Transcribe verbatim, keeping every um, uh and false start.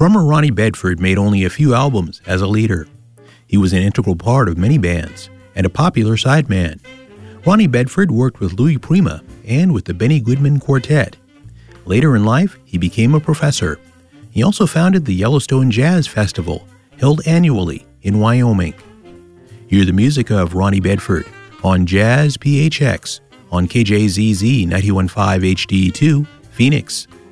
Drummer Ronnie Bedford made only a few albums as a leader. He was an integral part of many bands and a popular sideman. Ronnie Bedford worked with Louis Prima and with the Benny Goodman Quartet. Later in life, he became a professor. He also founded the Yellowstone Jazz Festival, held annually in Wyoming. Hear the music of Ronnie Bedford on Jazz P H X on K J Z Z ninety-one point five H D two, Phoenix.